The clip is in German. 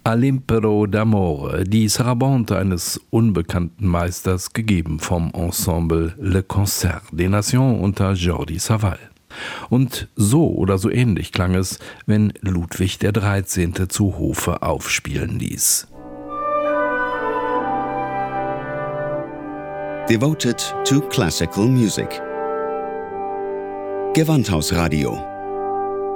All'impero d'amore, die Sarabande eines unbekannten Meisters, gegeben vom Ensemble Le Concert des Nations unter Jordi Savall. Und so oder so ähnlich klang es, wenn Ludwig XIII. Zu Hofe aufspielen ließ. Devoted to classical music. Gewandhausradio